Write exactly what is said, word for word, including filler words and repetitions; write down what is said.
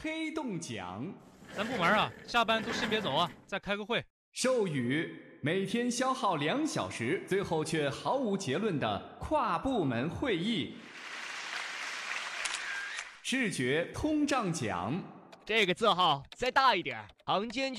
黑洞奖。 咱部门啊，下班都先别走啊，再开个会。 授予每天消耗两小时，最后却毫无结论的跨部门会议。视觉通胀奖。 这个字号再大一点，行间距